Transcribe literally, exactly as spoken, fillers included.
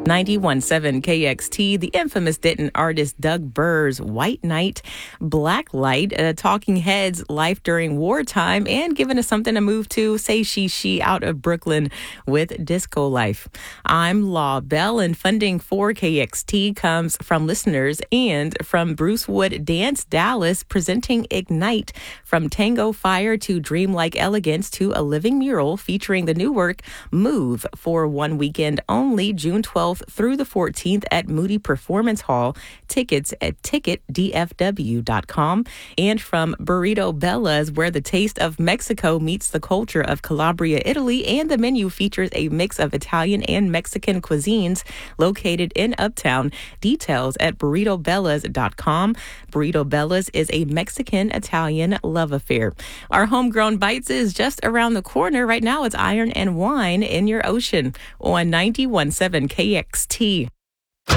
ninety-one point seven K X T, the infamous Denton artist Doug Burr's White Night, Black Light, uh, Talking Heads, Life During Wartime, and giving us something to move to, Say She She out of Brooklyn with Disco Life. I'm Law Bell, and funding for K X T comes from listeners and from Bruce Wood Dance Dallas, presenting Ignite, from Tango Fire to Dreamlike Elegance to a living mural featuring the new work Move for one weekend only, June twelfth through the fourteenth at Moody Performance Hall. Tickets at ticket d f w dot com. And from Burrito Bella's, where the taste of Mexico meets the culture of Calabria, Italy, and the menu features a mix of Italian and Mexican cuisines, located in Uptown. Details at burrito bellas dot com. Burrito Bella's is a Mexican-Italian love affair. Our homegrown bites is just around the corner. Right now, it's Iron and Wine in your ocean on ninety-one point seven K X T.